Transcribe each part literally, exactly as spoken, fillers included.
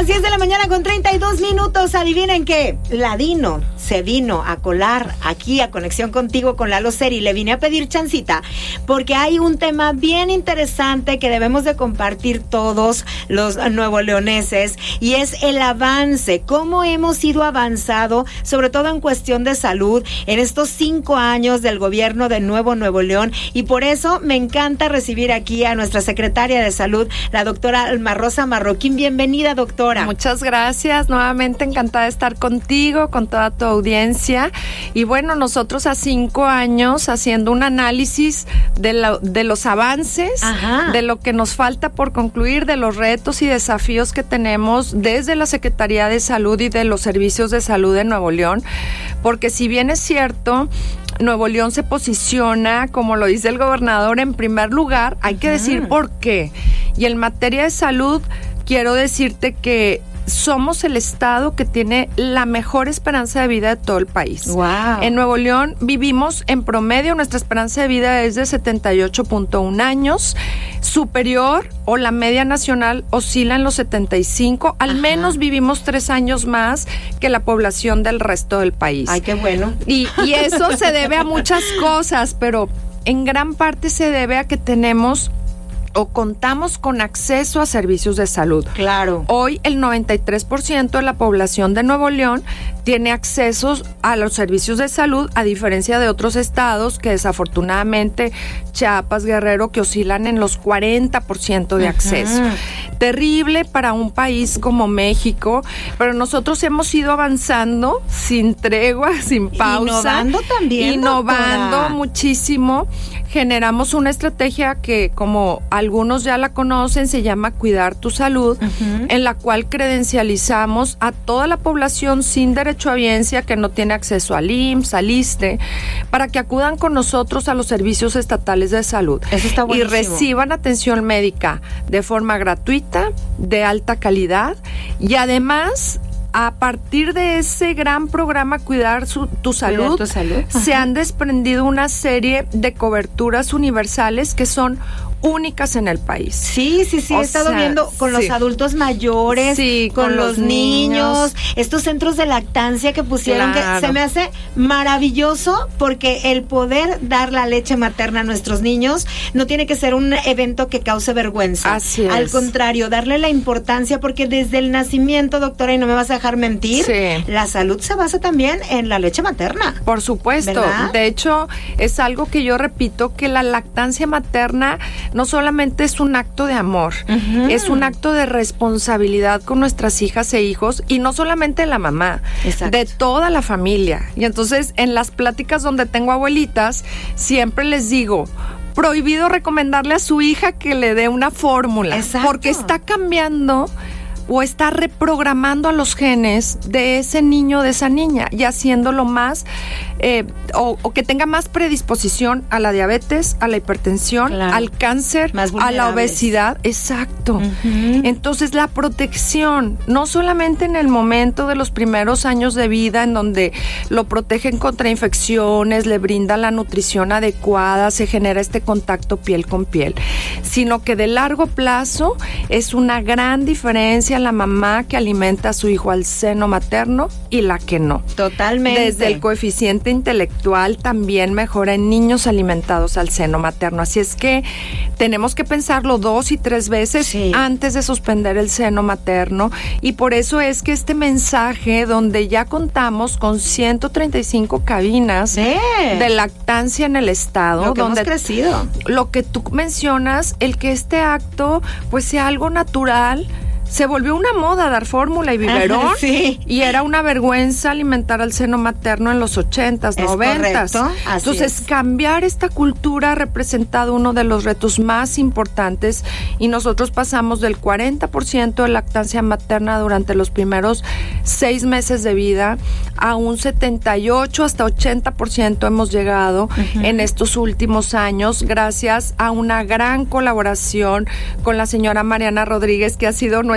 las diez de la mañana con treinta y dos minutos. Adivinen qué, Ladino se vino a colar aquí a Conexión Contigo con Lalo Seri. Le vine a pedir chancita porque hay un tema bien interesante que debemos de compartir todos los nuevoleoneses, y es el avance, cómo hemos ido avanzado, sobre todo en cuestión de salud, en estos cinco años del gobierno de Nuevo Nuevo León. Y por eso me encanta recibir aquí a nuestra secretaria de Salud, la doctora Alma Rosa Marroquín. Bienvenida, doctora. Muchas gracias, nuevamente encantada de estar contigo, con toda tu audiencia. Y bueno, nosotros a cinco años haciendo un análisis de, la, de los avances, Ajá. de lo que nos falta por concluir, de los retos y desafíos que tenemos desde la Secretaría de Salud y de los servicios de salud de Nuevo León, porque si bien es cierto, Nuevo León se posiciona, como lo dice el gobernador, en primer lugar, hay que decir por qué. Y en materia de salud, quiero decirte que somos el estado que tiene la mejor esperanza de vida de todo el país. Wow. En Nuevo León vivimos en promedio, nuestra esperanza de vida es de setenta y ocho punto uno años, superior o la media nacional oscila en los setenta y cinco, al Ajá. menos vivimos tres años más que la población del resto del país. Ay, qué bueno. Y, y eso se debe a muchas cosas, pero en gran parte se debe a que tenemos o contamos con acceso a servicios de salud. Claro. Hoy el noventa y tres por ciento de la población de Nuevo León tiene acceso a los servicios de salud, a diferencia de otros estados que desafortunadamente, Chiapas, Guerrero, que oscilan en los cuarenta por ciento de acceso. Uh-huh. Terrible para un país como México, pero nosotros hemos ido avanzando sin tregua, sin pausa. Innovando también, Innovando doctora. muchísimo. Generamos una estrategia que, como algunos ya la conocen, se llama Cuidar tu Salud, uh-huh. en la cual credencializamos a toda la población sin derecho a biencia que no tiene acceso al I M S S, al ISSSTE, para que acudan con nosotros a los servicios estatales de salud. Eso está buenísimo. Y reciban atención médica de forma gratuita, de alta calidad, y además, a partir de ese gran programa Cuidar su, tu Salud, tu salud. se han desprendido una serie de coberturas universales que son únicas en el país. Sí, sí, sí, o he estado sea, viendo con sí. los adultos mayores, sí, con, con los, los niños, niños, estos centros de lactancia que pusieron, claro. que se me hace maravilloso, porque el poder dar la leche materna a nuestros niños no tiene que ser un evento que cause vergüenza. Así es. Al contrario, darle la importancia, porque desde el nacimiento, doctora, y no me vas a dejar mentir, sí. la salud se basa también en la leche materna. Por supuesto. ¿Verdad? De hecho, es algo que yo repito, que la lactancia materna no solamente es un acto de amor, uh-huh. es un acto de responsabilidad con nuestras hijas e hijos, y no solamente de la mamá, Exacto. de toda la familia. Y entonces, en las pláticas donde tengo abuelitas, siempre les digo, prohibido recomendarle a su hija que le dé una fórmula, Exacto. porque está cambiando o está reprogramando a los genes de ese niño, de esa niña, y haciéndolo más, eh, o, o que tenga más predisposición a la diabetes, a la hipertensión, claro. al cáncer, a la obesidad. Exacto. Uh-huh. Entonces, la protección, no solamente en el momento de los primeros años de vida, en donde lo protegen contra infecciones, le brinda la nutrición adecuada, se genera este contacto piel con piel, sino que de largo plazo es una gran diferencia la mamá que alimenta a su hijo al seno materno y la que no. Totalmente. Desde el coeficiente intelectual también mejora en niños alimentados al seno materno. Así es que tenemos que pensarlo dos y tres veces sí. antes de suspender el seno materno, y por eso es que este mensaje, donde ya contamos con ciento treinta y cinco cabinas sí. de lactancia en el estado, lo que donde hemos crecido. Lo que tú mencionas, el que este acto pues sea algo natural. Se volvió una moda dar fórmula y biberón. Ajá, sí. Y era una vergüenza alimentar al seno materno en los ochentas, noventas. Correcto, así Entonces, es. cambiar esta cultura ha representado uno de los retos más importantes, y nosotros pasamos del cuarenta por ciento de lactancia materna durante los primeros seis meses de vida a un setenta y ocho hasta ochenta por ciento hemos llegado uh-huh. en estos últimos años, gracias a una gran colaboración con la señora Mariana Rodríguez, que ha sido nuestra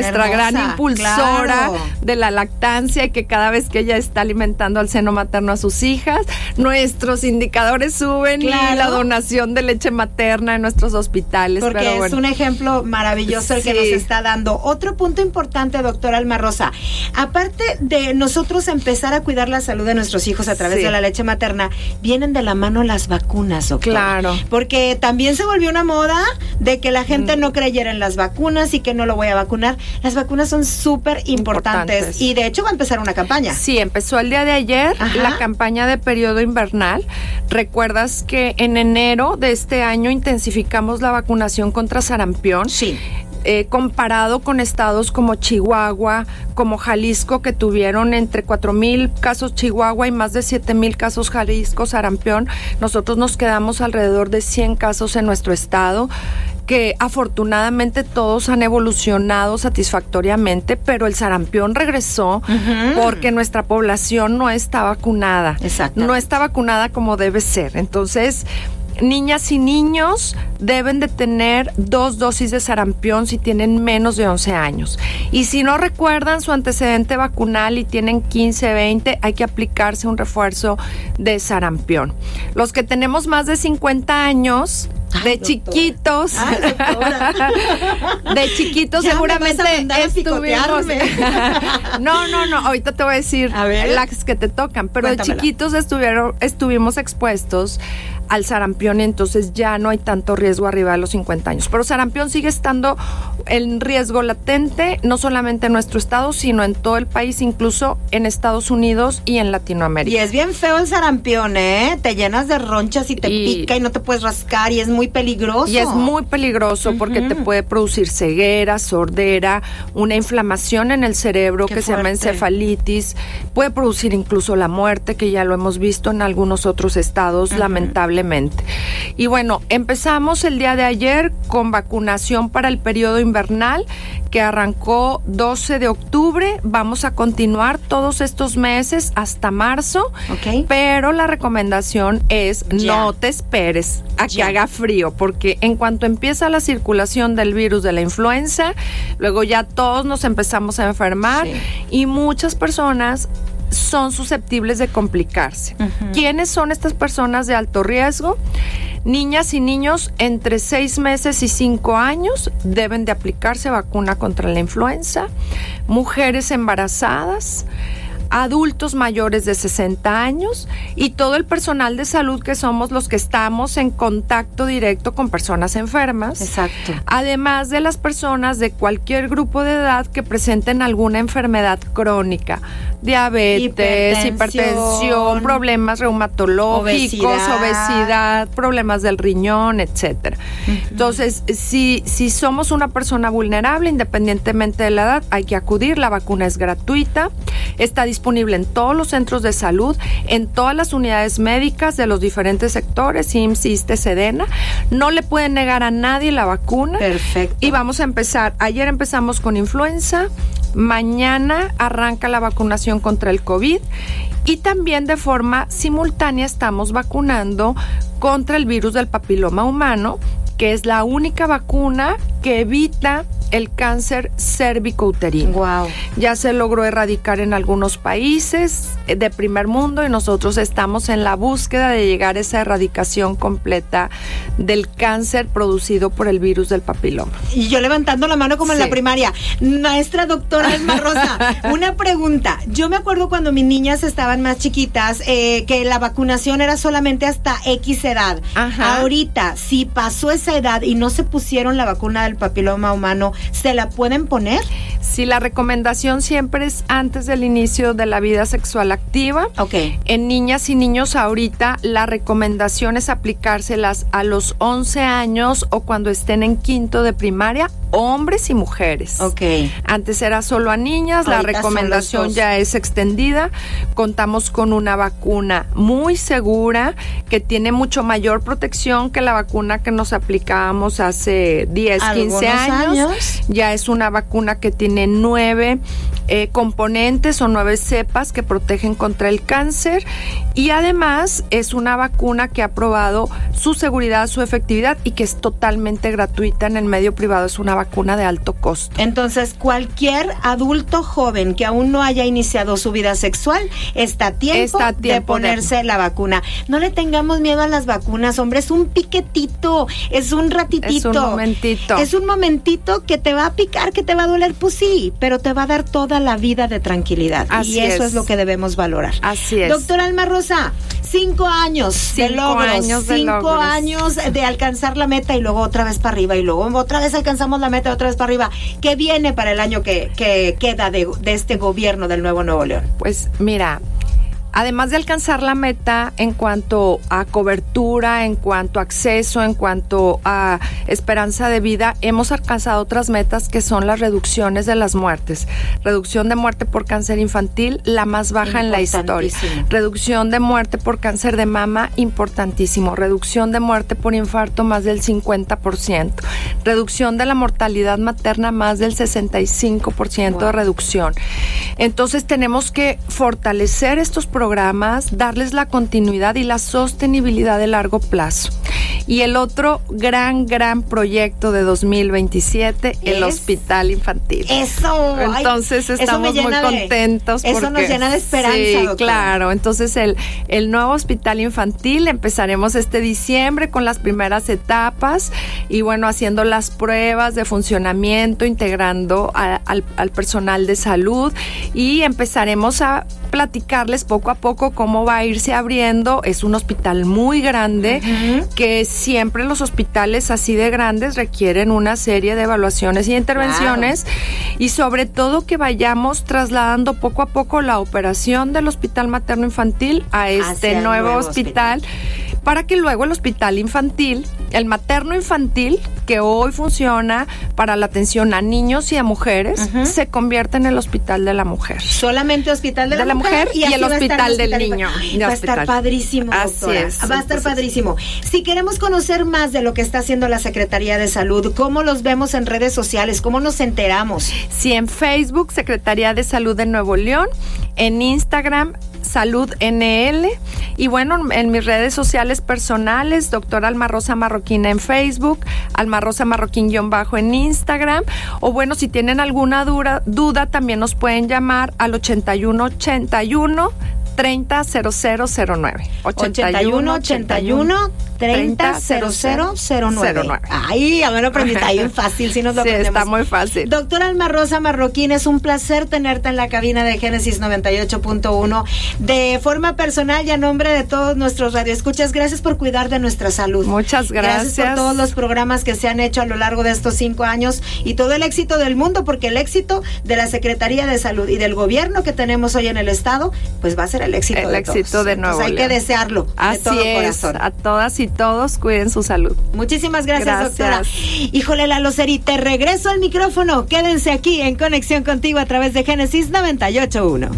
nuestra hermosa, gran impulsora claro. de la lactancia y que cada vez que ella está alimentando al seno materno a sus hijas, nuestros indicadores suben claro. y la donación de leche materna en nuestros hospitales. Porque pero es bueno. un ejemplo maravilloso el sí. que nos está dando. Otro punto importante, doctora Alma Rosa, aparte de nosotros empezar a cuidar la salud de nuestros hijos a través sí. de la leche materna, vienen de la mano las vacunas, doctora. Claro. Porque también se volvió una moda de que la gente mm. no creyera en las vacunas y que no lo voy a vacunar. Las vacunas son súper importantes. importantes y de hecho va a empezar una campaña. Sí, empezó el día de ayer Ajá. la campaña de periodo invernal. ¿Recuerdas que en enero de este año intensificamos la vacunación contra sarampión? Sí. Eh, comparado con estados como Chihuahua, como Jalisco, que tuvieron entre cuatro mil casos Chihuahua y más de siete mil casos Jalisco, sarampión, nosotros nos quedamos alrededor de cien casos en nuestro estado, que afortunadamente todos han evolucionado satisfactoriamente, pero el sarampión regresó uh-huh. porque nuestra población no está vacunada. Exacto. No está vacunada como debe ser. Entonces, niñas y niños deben de tener dos dosis de sarampión si tienen menos de once años. Y si no recuerdan su antecedente vacunal y tienen quince, veinte, hay que aplicarse un refuerzo de sarampión. Los que tenemos más de cincuenta años, Ay, de doctora. chiquitos, Ay, de chiquitos ya seguramente estuvimos. no, no, no, ahorita te voy a decir a ver. las que te tocan, pero Cuéntamela. de chiquitos estuvieron, estuvimos expuestos al sarampión y entonces ya no hay tanto riesgo arriba de los cincuenta años. Pero sarampión sigue estando en riesgo latente, no solamente en nuestro estado, sino en todo el país, incluso en Estados Unidos y en Latinoamérica. Y es bien feo el sarampión, ¿eh? Te llenas de ronchas y te y, pica y no te puedes rascar y es muy peligroso. Y es muy peligroso uh-huh. porque te puede producir ceguera, sordera, una inflamación en el cerebro Qué que fuerte. se llama encefalitis, puede producir incluso la muerte, que ya lo hemos visto en algunos otros estados, uh-huh. lamentablemente. Y bueno, empezamos el día de ayer con vacunación para el periodo invernal que arrancó doce de octubre. Vamos a continuar todos estos meses hasta marzo, okay. pero la recomendación es ya. no te esperes a ya. que haga frío, porque en cuanto empieza la circulación del virus de la influenza, luego ya todos nos empezamos a enfermar sí. y muchas personas son susceptibles de complicarse. Uh-huh. ¿Quiénes son estas personas de alto riesgo? Niñas y niños entre seis meses y cinco años deben de aplicarse vacuna contra la influenza. Mujeres embarazadas, adultos mayores de sesenta años y todo el personal de salud que somos los que estamos en contacto directo con personas enfermas. Exacto. Además de las personas de cualquier grupo de edad que presenten alguna enfermedad crónica, diabetes, hipertensión, hipertensión problemas reumatológicos, obesidad. obesidad, problemas del riñón, etcétera. Uh-huh. Entonces, si, si somos una persona vulnerable, independientemente de la edad, hay que acudir. La vacuna es gratuita, está disponible disponible en todos los centros de salud, en todas las unidades médicas de los diferentes sectores, I M S S, ISSSTE, SEDENA. No le pueden negar a nadie la vacuna. Perfecto. Y vamos a empezar. Ayer empezamos con influenza, mañana arranca la vacunación contra el COVID y también de forma simultánea estamos vacunando contra el virus del papiloma humano, que es la única vacuna que evita el cáncer cérvico-uterino. Wow. Ya se logró erradicar en algunos países de primer mundo y nosotros estamos en la búsqueda de llegar a esa erradicación completa del cáncer producido por el virus del papiloma. Y yo levantando la mano como sí. en la primaria. Maestra doctora Alma Rosa, una pregunta. Yo me acuerdo cuando mis niñas estaban más chiquitas, eh, que la vacunación era solamente hasta X edad. Ajá. Ahorita, si pasó esa edad y no se pusieron la vacuna del papiloma humano, ¿se la pueden poner? Sí, la recomendación siempre es antes del inicio de la vida sexual activa. Ok. En niñas y niños ahorita la recomendación es aplicárselas a los once años o cuando estén en quinto de primaria, hombres y mujeres. Ok. Antes era solo a niñas, ahorita la recomendación ya es extendida. Contamos con una vacuna muy segura que tiene mucho mayor protección que la vacuna que nos aplicábamos hace diez, quince años. años. Ya es una vacuna que tiene nueve eh, componentes o nueve cepas que protegen contra el cáncer, y además es una vacuna que ha probado su seguridad, su efectividad, y que es totalmente gratuita en el medio privado. Es una vacuna de alto costo. Entonces, cualquier adulto joven que aún no haya iniciado su vida sexual está a tiempo, está a tiempo de ponerse de... la vacuna. No le tengamos miedo a las vacunas, hombre, es un piquetito, es un ratitito. Es un momentito. Es un momentito que te va a picar, que te va a doler, pues sí, pero te va a dar toda la vida de tranquilidad. Así y eso es. es lo que debemos valorar. Así es. Doctora Alma Rosa, cinco años cinco de logros, años de cinco logros. años de alcanzar la meta y luego otra vez para arriba y luego otra vez alcanzamos la meta, otra vez para arriba. ¿Qué viene para el año que, que queda de, de este gobierno del Nuevo Nuevo León? Pues mira, además de alcanzar la meta en cuanto a cobertura, en cuanto a acceso, en cuanto a esperanza de vida, hemos alcanzado otras metas que son las reducciones de las muertes. Reducción de muerte por cáncer infantil, la más baja en la historia. Reducción de muerte por cáncer de mama, importantísimo. Reducción de muerte por infarto, más del cincuenta por ciento. Reducción de la mortalidad materna, más del sesenta y cinco por ciento wow. de reducción. Entonces tenemos que fortalecer estos programas, darles la continuidad y la sostenibilidad de largo plazo. Y el otro gran, gran proyecto de dos mil veintisiete, ¿Es? el Hospital Infantil. Eso. Entonces ay, estamos eso muy de, contentos. Eso porque, nos llena de esperanza, sí, doctora. claro. Entonces el, el nuevo Hospital Infantil empezaremos este diciembre con las primeras etapas y bueno, haciendo las pruebas de funcionamiento, integrando a, al, al personal de salud, y empezaremos a platicarles poco a poco cómo va a irse abriendo. Es un hospital muy grande, uh-huh. que siempre los hospitales así de grandes requieren una serie de evaluaciones y intervenciones, claro. y sobre todo que vayamos trasladando poco a poco la operación del Hospital Materno Infantil a este nuevo, nuevo hospital, hospital, para que luego el Hospital Infantil, el Materno Infantil, que hoy funciona para la atención a niños y a mujeres, uh-huh. se convierta en el Hospital de la Mujer. Solamente Hospital de la, de la Mujer, mujer y, y el Hospital del hospital Niño. Va a estar padrísimo, doctora. Así es. Va a estar padrísimo. Si queremos conocer más de lo que está haciendo la Secretaría de Salud, ¿cómo los vemos en redes sociales? ¿Cómo nos enteramos? Sí, en Facebook, Secretaría de Salud de Nuevo León, en Instagram, Salud N L, y bueno, en mis redes sociales personales, doctora Alma Rosa Marroquina en Facebook, Alma Rosa Marroquín guión bajo en Instagram, o bueno, si tienen alguna duda, duda también nos pueden llamar al ochenta y uno ochenta y uno treinta cero cero cero nueve. ochenta y uno ochenta y uno treinta cero cero cero nueve. Ay, a ver, pero está bien fácil si nos lo sí, aprendemos. Está muy fácil. Doctora Alma Rosa Marroquín, es un placer tenerte en la cabina de Génesis noventa y ocho punto uno. De forma personal y a nombre de todos nuestros radioescuchas, gracias por cuidar de nuestra salud. Muchas gracias. Gracias por todos los programas que se han hecho a lo largo de estos cinco años y todo el éxito del mundo, porque el éxito de la Secretaría de Salud y del gobierno que tenemos hoy en el Estado, pues va a ser el éxito el de éxito todos. de Nuevo Entonces, hay León. que desearlo Así de todo es, corazón. A todas y todos cuiden su salud. Muchísimas gracias, gracias. doctora. Híjole, Lalo Seri, te regreso al micrófono. Quédense aquí en Conexión Contigo a través de Génesis noventa y ocho punto uno.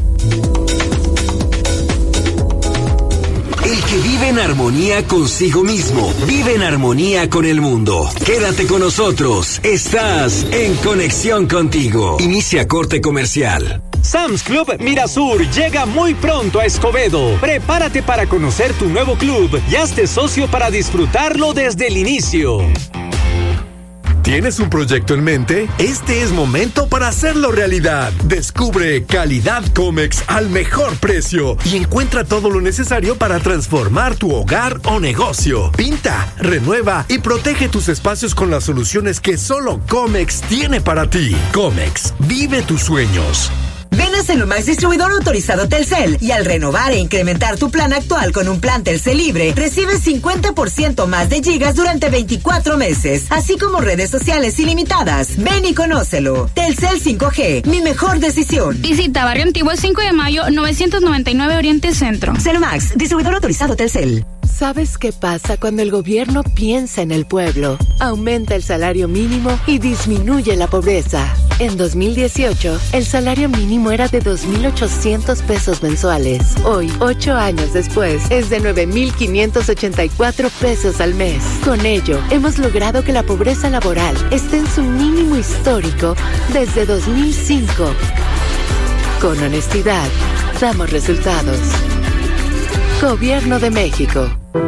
El que vive en armonía consigo mismo, vive en armonía con el mundo. Quédate con nosotros. Estás en Conexión Contigo. Inicia corte comercial. Sam's Club Mirasur llega muy pronto a Escobedo. Prepárate para conocer tu nuevo club y hazte socio para disfrutarlo desde el inicio. ¿Tienes un proyecto en mente? Este es momento para hacerlo realidad. Descubre calidad Comex al mejor precio y encuentra todo lo necesario para transformar tu hogar o negocio. Pinta, renueva y protege tus espacios con las soluciones que solo Comex tiene para ti. Comex, vive tus sueños. Ven a Celumax, distribuidor autorizado Telcel, y al renovar e incrementar tu plan actual con un plan Telcel libre, recibes cincuenta por ciento más de gigas durante veinticuatro meses, así como redes sociales ilimitadas. Ven y conócelo. Telcel cinco G, mi mejor decisión. Visita Barrio Antiguo cinco de mayo, novecientos noventa y nueve Oriente Centro. Celumax, distribuidor autorizado Telcel. ¿Sabes qué pasa cuando el gobierno piensa en el pueblo? Aumenta el salario mínimo y disminuye la pobreza. En dos mil dieciocho, el salario mínimo era de dos mil ochocientos pesos mensuales. Hoy, ocho años después, es de nueve mil quinientos ochenta y cuatro pesos al mes. Con ello, hemos logrado que la pobreza laboral esté en su mínimo histórico desde dos mil cinco. Con honestidad, damos resultados. Gobierno de México.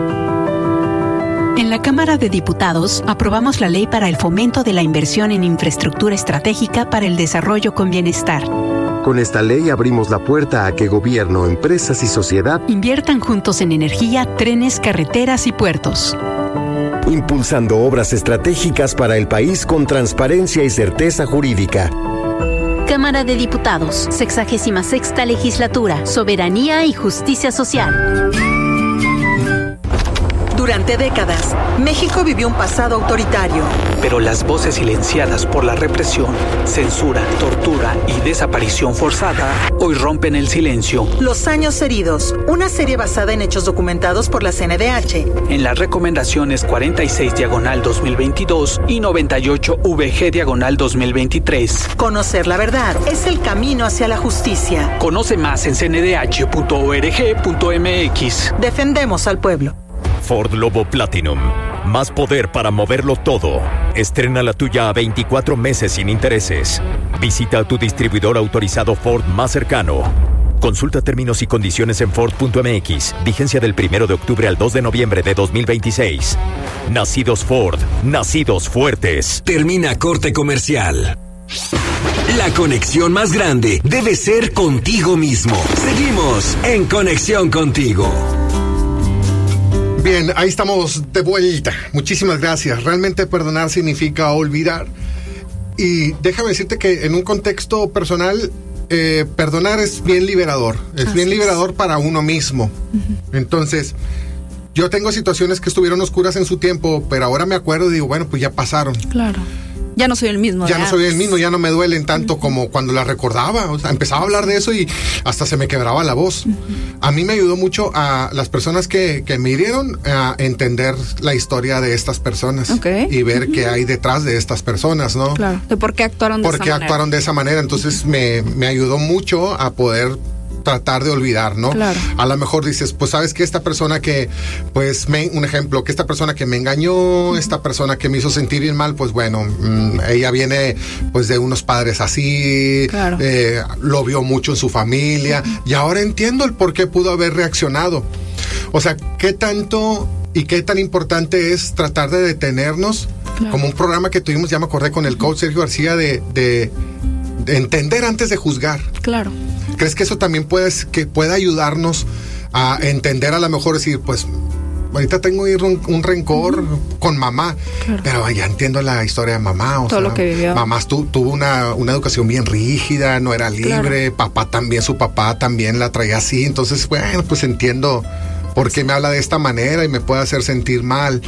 En la Cámara de Diputados aprobamos la ley para el fomento de la inversión en infraestructura estratégica para el desarrollo con bienestar. Con esta ley abrimos la puerta a que gobierno, empresas y sociedad inviertan juntos en energía, trenes, carreteras y puertos. Impulsando obras estratégicas para el país con transparencia y certeza jurídica. Cámara de Diputados, sexagésima sexta legislatura, soberanía y justicia social. Durante décadas, México vivió un pasado autoritario. Pero las voces silenciadas por la represión, censura, tortura y desaparición forzada hoy rompen el silencio. Los años heridos, una serie basada en hechos documentados por la C N D H. En las recomendaciones cuarenta y seis diagonal dos mil veintidós y noventa y ocho V G diagonal dos mil veintitrés. Conocer la verdad es el camino hacia la justicia. Conoce más en c n d h punto org punto m x. Defendemos al pueblo. Ford Lobo Platinum. Más poder para moverlo todo. Estrena la tuya a veinticuatro meses sin intereses. Visita a tu distribuidor autorizado Ford más cercano. Consulta términos y condiciones en Ford punto m x. Vigencia del primero de octubre al dos de noviembre de dos mil veintiséis. Nacidos Ford. Nacidos fuertes. Termina corte comercial. La conexión más grande debe ser contigo mismo. Seguimos en Conexión Contigo. Bien, ahí estamos de vuelta. Muchísimas gracias. Realmente perdonar significa olvidar. Y déjame decirte que en un contexto personal, eh, perdonar es bien liberador. Es Así bien liberador es. Para uno mismo. Uh-huh. Entonces, yo tengo situaciones que estuvieron oscuras en su tiempo, pero ahora me acuerdo y digo, bueno, pues ya pasaron. Claro. Ya no soy el mismo. Ya no soy el mismo, ya no me duelen tanto uh-huh. como cuando la recordaba. O sea, empezaba a hablar de eso y hasta se me quebraba la voz. Uh-huh. A mí me ayudó mucho a las personas que, que me hirieron a entender la historia de estas personas. Okay. Y ver uh-huh. qué hay detrás de estas personas, ¿no? Claro, de por qué actuaron de por esa qué manera. actuaron de esa manera. Entonces me, me ayudó mucho a poder tratar de olvidar, ¿no? Claro. A lo mejor dices, pues sabes que esta persona que, pues, me, un ejemplo, que esta persona que me engañó, uh-huh. esta persona que me hizo sentir bien mal, pues bueno, mmm, ella viene pues de unos padres así, claro. eh, lo vio mucho en su familia, uh-huh. y ahora entiendo el por qué pudo haber reaccionado. O sea, qué tanto y qué tan importante es tratar de detenernos, claro. como un programa que tuvimos, ya me acordé, con el coach Sergio García, de, de, de entender antes de juzgar. Claro. ¿Crees que eso también puede, que puede ayudarnos a entender, a lo mejor decir, pues, ahorita tengo un, un rencor uh-huh. con mamá, claro. pero ya entiendo la historia de mamá. O Todo sea, lo que vivió. Mamá tu, tuvo una, una educación bien rígida, no era libre, claro. papá también, su papá también la traía así, entonces, bueno, pues entiendo por qué me habla de esta manera y me puede hacer sentir mal.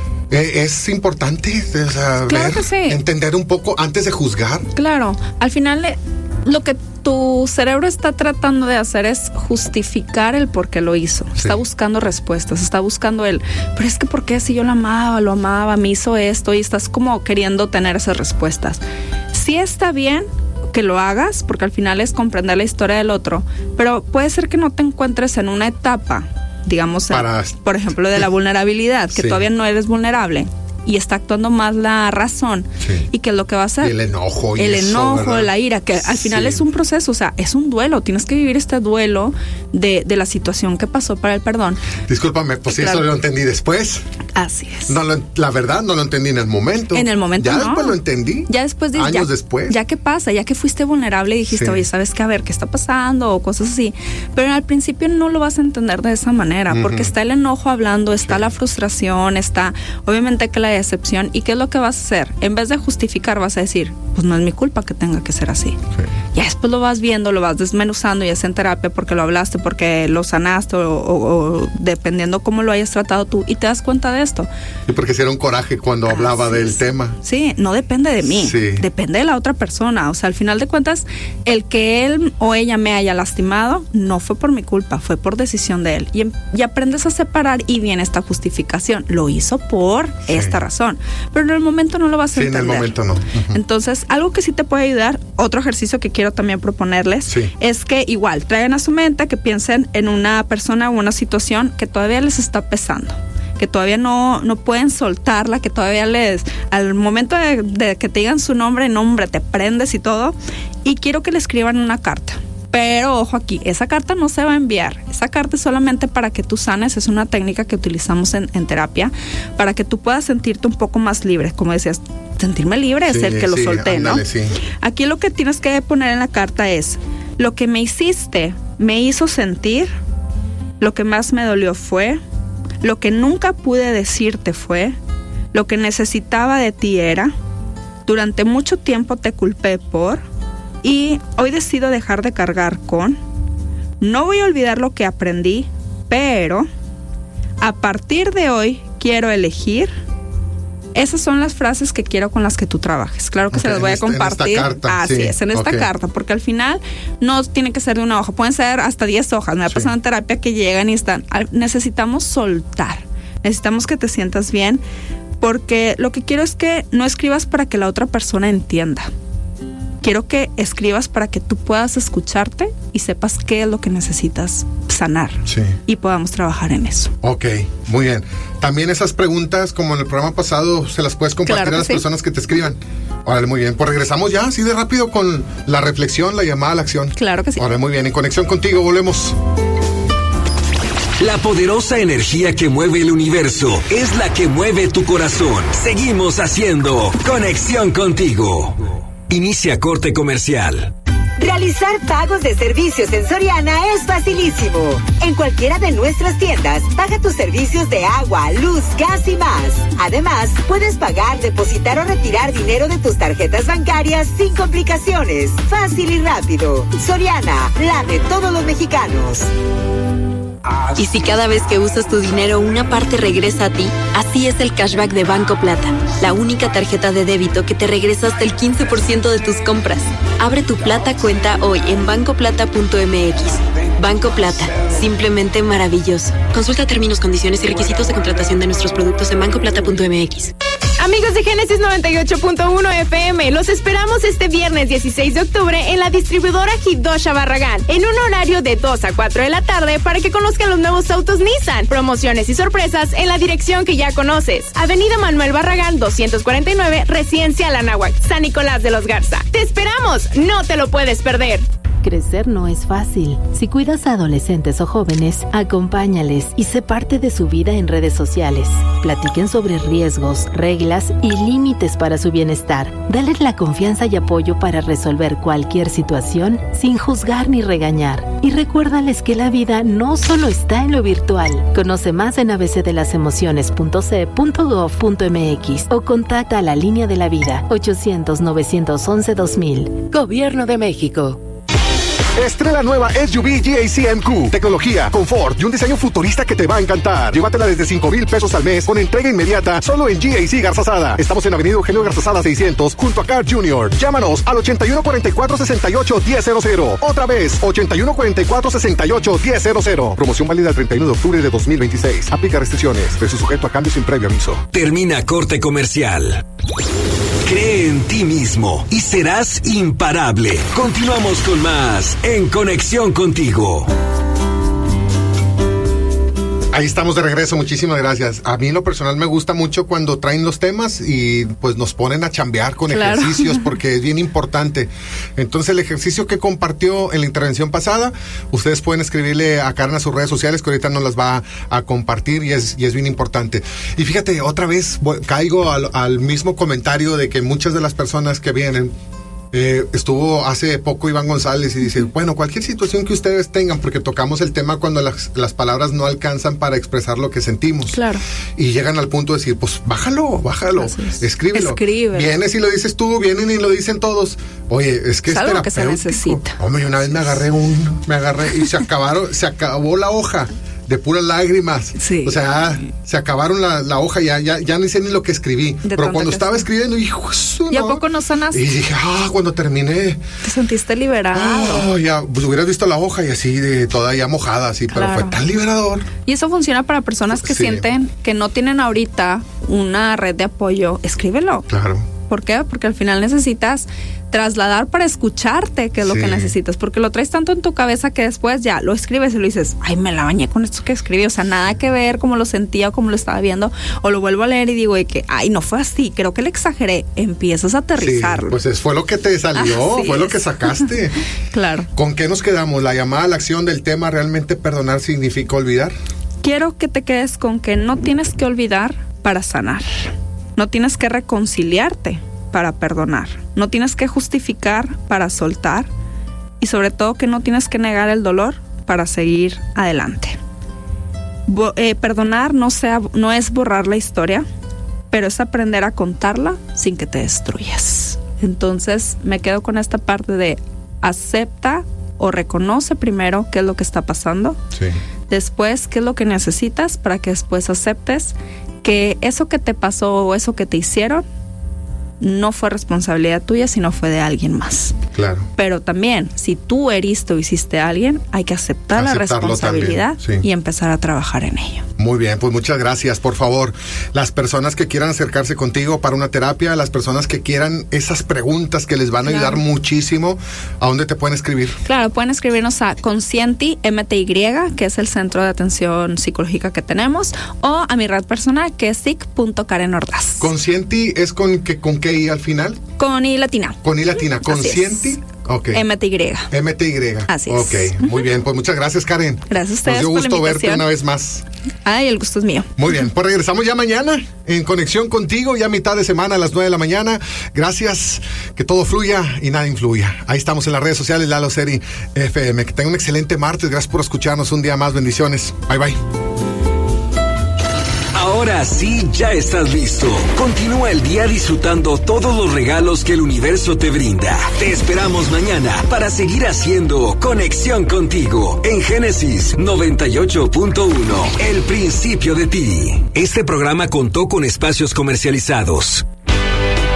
Eh, es importante saber, claro que sí. entender un poco antes de juzgar. Claro, al final eh, lo que tu cerebro está tratando de hacer es justificar el por qué lo hizo. Sí. Está buscando respuestas, está buscando el, pero es que por qué si yo lo amaba, lo amaba, me hizo esto, y estás como queriendo tener esas respuestas. Sí está bien que lo hagas, porque al final es comprender la historia del otro, pero puede ser que no te encuentres en una etapa, digamos, Para... en, por ejemplo, de la vulnerabilidad, que sí. todavía no eres vulnerable. Y está actuando más la razón. Sí. ¿Y qué es lo que va a hacer? Y el enojo. El y eso, enojo, ¿verdad? la ira, que al final sí. es un proceso, o sea, es un duelo. Tienes que vivir este duelo de, de la situación que pasó para el perdón. Discúlpame, pues claro. eso lo entendí después. Así es. No lo, la verdad, no lo entendí en el momento. En el momento ya no. después lo entendí. Ya después de, años ya, después. Ya que pasa, ya que fuiste vulnerable y dijiste, sí. oye, ¿sabes qué? A ver, ¿qué está pasando? O cosas así. Pero al principio no lo vas a entender de esa manera, uh-huh. porque está el enojo hablando, está sí. la frustración, está obviamente que la decepción. ¿Y qué es lo que vas a hacer? En vez de justificar, vas a decir, pues no es mi culpa que tenga que ser así. Sí. Ya después lo vas viendo, lo vas desmenuzando, ya sea en terapia, porque lo hablaste, porque lo sanaste, o, o, o dependiendo cómo lo hayas tratado tú, y te das cuenta de esto. Y porque si era un coraje cuando Así hablaba del es. tema. Sí, no depende de mí, sí. depende de la otra persona. O sea, al final de cuentas, el que él o ella me haya lastimado no fue por mi culpa, fue por decisión de él. Y, y aprendes a separar y viene esta justificación. Lo hizo por sí. esta razón. Pero en el momento no lo vas a sí, entender. en el momento no. Uh-huh. Entonces, algo que sí te puede ayudar, otro ejercicio que quiero también proponerles, sí. es que igual traigan a su mente que piensen en una persona o una situación que todavía les está pesando, que todavía no, no pueden soltarla, que todavía les, al momento de, de que te digan su nombre, nombre, te prendes y todo, y quiero que le escriban una carta. Pero ojo aquí, esa carta no se va a enviar. Esa carta es solamente para que tú sanes. Es una técnica que utilizamos en, en terapia para que tú puedas sentirte un poco más libre. Como decías, sentirme libre es Sí, el que lo sí, solté, ándale, ¿no? sí. Aquí lo que tienes que poner en la carta es: lo que me hiciste me hizo sentir, lo que más me dolió fue, lo que nunca pude decirte fue, lo que necesitaba de ti era, durante mucho tiempo te culpé por, y hoy decido dejar de cargar con, no voy a olvidar lo que aprendí, pero a partir de hoy quiero elegir. Esas son las frases que quiero con las que tú trabajes. Claro que Okay, se las voy a en esta- en esta compartir. carta, Así sí, es, en esta ok. carta, porque al final no tiene que ser de una hoja, pueden ser hasta diez hojas. Me ha pasado en terapia que llegan y están. al- Necesitamos soltar, necesitamos que te sientas bien, porque lo que quiero es que no escribas para que la otra persona entienda. Quiero que escribas para que tú puedas escucharte y sepas qué es lo que necesitas sanar. Sí. Y podamos trabajar en eso. Ok, muy bien. También esas preguntas, como en el programa pasado, se las puedes compartir Claro que a las sí. personas que te escriban. Órale, muy bien. Pues regresamos ya, así de rápido, con la reflexión, la llamada a la acción. Claro que sí. Órale, muy bien. En conexión contigo, volvemos. La poderosa energía que mueve el universo es la que mueve tu corazón. Seguimos haciendo Conexión Contigo. Inicia corte comercial. Realizar pagos de servicios en Soriana es facilísimo. En cualquiera de nuestras tiendas, paga tus servicios de agua, luz, gas y más. Además, puedes pagar, depositar o retirar dinero de tus tarjetas bancarias sin complicaciones. Fácil y rápido. Soriana, la de todos los mexicanos. Y si cada vez que usas tu dinero una parte regresa a ti, así es el cashback de Banco Plata, la única tarjeta de débito que te regresa hasta el quince por ciento de tus compras. Abre tu Plata cuenta hoy en banco plata punto m x. Banco Plata, simplemente maravilloso. Consulta términos, condiciones y requisitos de contratación de nuestros productos en banco plata punto m x. Amigos de Génesis noventa y ocho punto uno F M, los esperamos este viernes dieciséis de octubre en la distribuidora Hidosha Barragán, en un horario de dos a cuatro de la tarde para que conozcan los nuevos autos Nissan, promociones y sorpresas en la dirección que ya conoces. Avenida Manuel Barragán doscientos cuarenta y nueve, Residencial Anáhuac, San Nicolás de los Garza. ¡Te esperamos! ¡No te lo puedes perder! Crecer no es fácil. Si cuidas a adolescentes o jóvenes, acompáñales y sé parte de su vida en redes sociales. Platiquen sobre riesgos, reglas y límites para su bienestar. Dales la confianza y apoyo para resolver cualquier situación sin juzgar ni regañar. Y recuérdales que la vida no solo está en lo virtual. Conoce más en a b c de las emociones punto c punto gov punto m x o contacta a la Línea de la Vida ochocientos, novecientos once, dos mil. Gobierno de México. Estrena nueva S U V G A C M Q. Tecnología, confort y un diseño futurista que te va a encantar. Llévatela desde cinco mil pesos al mes con entrega inmediata solo en G A C Garzazada. Estamos en Avenida Eugenio Garzazada seiscientos junto a Car Junior. Llámanos al ochenta y uno cuarenta y cuatro, sesenta y ocho, diez cero cero. Otra vez, ochenta y uno cuarenta y cuatro, sesenta y ocho, diez cero cero. Promoción válida el treinta y uno de octubre de dos mil veintiséis. Aplica restricciones. Precio sujeto a cambio sin previo aviso. Termina corte comercial. Cree en ti mismo y serás imparable. Continuamos con más en Conexión Contigo. Ahí estamos de regreso, muchísimas gracias. A mí en lo personal me gusta mucho cuando traen los temas y pues nos ponen a chambear con Claro. ejercicios porque es bien importante. Entonces el ejercicio que compartió en la intervención pasada, ustedes pueden escribirle a Karen a sus redes sociales que ahorita nos las va a compartir y es, y es bien importante. Y fíjate, otra vez voy- caigo al, al mismo comentario de que muchas de las personas que vienen Eh, estuvo hace poco Iván González y dice, bueno, cualquier situación que ustedes tengan, porque tocamos el tema cuando las, las palabras no alcanzan para expresar lo que sentimos. Claro. Y llegan al punto de decir, pues bájalo, bájalo, escríbelo. Escríbelo. Vienes y lo dices tú, vienen y lo dicen todos. Oye, es que Es es, algo que se terapéutico. necesita. Hombre, una vez me agarré un, me agarré y se acabaron, se acabó la hoja. De puras lágrimas. Sí. O sea, se acabaron la, la hoja, ya, ya, ya ni sé ni lo que escribí. De Pero tanto cuando que estaba sí. escribiendo, hijo, eso ¿Y a no. poco no sanas? Y dije, ah, cuando terminé, Te sentiste liberado. ah, ya, pues hubieras visto la hoja y así, de toda ya mojada, así, pero Claro. fue tan liberador. Y eso funciona para personas que Sí. sienten que no tienen ahorita una red de apoyo. Escríbelo. Claro. ¿Por qué? Porque al final necesitas trasladar para escucharte qué es lo Sí. que necesitas, porque lo traes tanto en tu cabeza que después ya lo escribes y lo dices, ay, me la bañé con esto que escribí, o sea, nada que ver cómo lo sentía o cómo lo estaba viendo, o lo vuelvo a leer y digo de que, ay, no fue así, creo que le exageré, empiezas a aterrizarlo. Sí, pues es- fue lo que te salió, Así fue lo es. que sacaste. Claro. ¿Con qué nos quedamos? La llamada a la acción del tema, ¿realmente perdonar significa olvidar? Quiero que te quedes con que no tienes que olvidar para sanar, no tienes que reconciliarte para perdonar, no tienes que justificar para soltar y sobre todo que no tienes que negar el dolor para seguir adelante. Bo- eh, perdonar no, sea, no es borrar la historia, pero es aprender a contarla sin que te destruyas. Entonces me quedo con esta parte de acepta o reconoce primero qué es lo que está pasando, Sí. después qué es lo que necesitas para que después aceptes que eso que te pasó o eso que te hicieron no fue responsabilidad tuya, sino fue de alguien más. Claro. Pero también, si tú heriste o hiciste a alguien, hay que aceptar la Aceptarlo responsabilidad también, sí. y empezar a trabajar en ello. Muy bien, pues muchas gracias. Por favor, las personas que quieran acercarse contigo para una terapia, las personas que quieran esas preguntas que les van a ayudar Claro. muchísimo, ¿a dónde te pueden escribir? Claro, pueden escribirnos a Conscienti M T Y, que es el centro de atención psicológica que tenemos, o a mi red personal, que es sic punto karen ordaz. Conscienti es con que con qué I al final, Con I latina. con I latina. Así es. Conscienti. Ok. M T Y. M T Y. Así es. Ok, muy bien. Pues muchas gracias, Karen. Gracias a ustedes Nos dio por la gusto verte invitación. una vez más. Ay, el gusto es mío. Muy bien, pues regresamos ya mañana en conexión contigo, ya a mitad de semana a las nueve de la mañana. Gracias, que todo fluya y nada influya. Ahí estamos en las redes sociales, Lalo Seri F M. Que tenga un excelente martes, gracias por escucharnos un día más, bendiciones. Bye bye. Ahora sí, ya estás listo. Continúa el día disfrutando todos los regalos que el universo te brinda. Te esperamos mañana para seguir haciendo Conexión Contigo en Génesis noventa y ocho punto uno. El principio de ti. Este programa contó con espacios comercializados.